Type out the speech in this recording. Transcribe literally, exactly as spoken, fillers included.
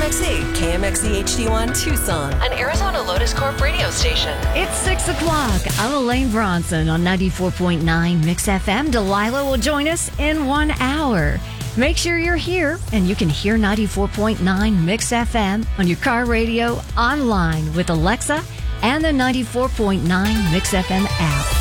X E, K M X E H D one Tucson, an Arizona Lotus Corp radio station. It's six o'clock. I'm Elaine Bronson on ninety-four point nine Mix F M. Delilah will join us in one hour. Make sure you're here, and you can hear ninety-four point nine Mix F M on your car radio, online with Alexa, and the ninety-four point nine Mix F M app.